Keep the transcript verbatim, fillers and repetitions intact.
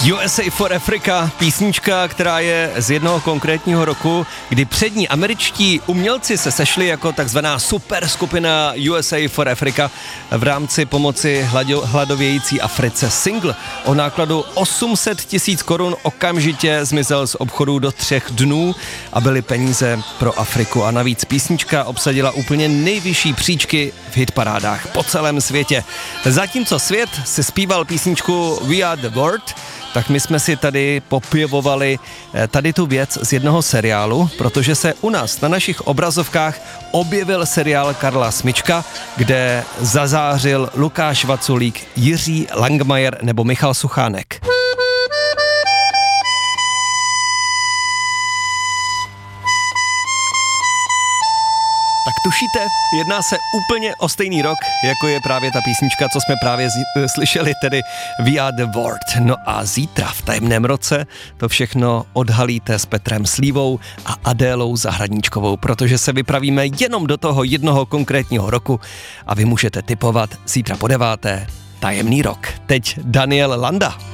U S A for Africa, písnička, která je z jednoho konkrétního roku, kdy přední američtí umělci se sešli jako takzvaná super skupina U S A for Africa v rámci pomoci hladio, hladovějící Africe. Single o nákladu osm set tisíc korun okamžitě zmizel z obchodu do třech dnů a byly peníze pro Afriku. A navíc písnička obsadila úplně nejvyšší příčky v hitparádách po celém světě. Zatímco svět si zpíval písničku We Are The World, tak my jsme si tady popěvovali tady tu věc z jednoho seriálu, protože se u nás na našich obrazovkách objevil seriál Karla Smyčka, kde zazářil Lukáš Vaculík, Jiří Langmajer nebo Michal Suchánek. Tak tušíte, jedná se úplně o stejný rok, jako je právě ta písnička, co jsme právě z- slyšeli, tedy We Are The World. No a zítra v tajemném roce to všechno odhalíte s Petrem Slívou a Adélou Zahradníčkovou, protože se vypravíme jenom do toho jednoho konkrétního roku a vy můžete tipovat zítra po deváté tajemný rok. Teď Daniel Landa.